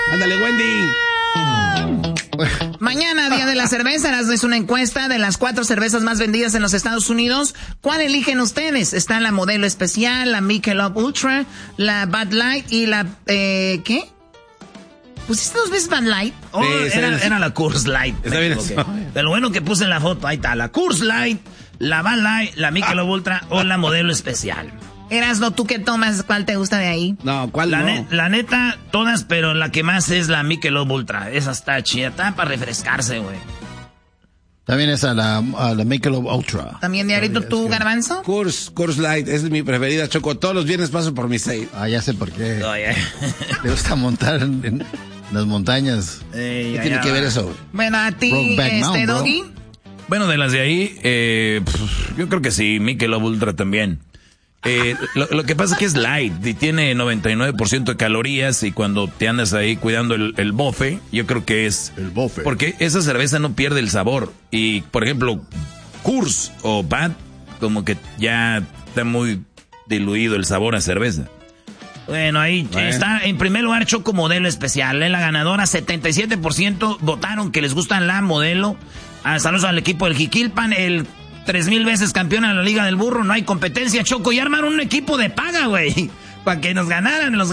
Ándale, Wendy. Mañana, día de la cerveza, es una encuesta de las 4 cervezas más vendidas en los Estados Unidos. ¿Cuál eligen ustedes? Está la Modelo Especial, la Michelob Ultra, la Bud Light y la... ¿qué? ¿Pusiste 2 veces Bud Light? Oh, sí, era la Coors Light. Está bien eso. De lo bueno que puse en la foto, ahí está, la Coors Light, la Bud Light, la Michelob Ultra o la Modelo Especial. Erasno, ¿tú qué tomas? ¿Cuál te gusta de ahí? No, ¿cuál no? La neta, todas, pero la que más es la Michelob Ultra. Esa está chida, está para refrescarse, güey. También esa, la Michelob Ultra. ¿También, Diablito, tú, Garbanzo? Coors Light, es mi preferida, Choco. Todos los viernes paso por mi 6. Ah, ya sé por qué. Oh, yeah. Te gusta montar en las montañas. ¿Qué tiene que ver eso, güey? Bueno, a ti, Doggy. Bueno, de las de ahí, yo creo que sí, Michelob Ultra también. Lo que pasa es que es light y tiene 99% de calorías y cuando te andas ahí cuidando el bofe, yo creo que es... El bofe. Porque esa cerveza no pierde el sabor. Y, por ejemplo, Coors o Bud, como que ya está muy diluido el sabor a cerveza. Bueno, ahí está en primer lugar Choco Modelo Especial. Es la ganadora, 77% votaron que les gusta la Modelo. Saludos al equipo del Jiquilpan, el 3000 veces campeón en la Liga del Burro. No hay competencia, Choco. Y armaron un equipo de paga, güey, para que nos ganaran los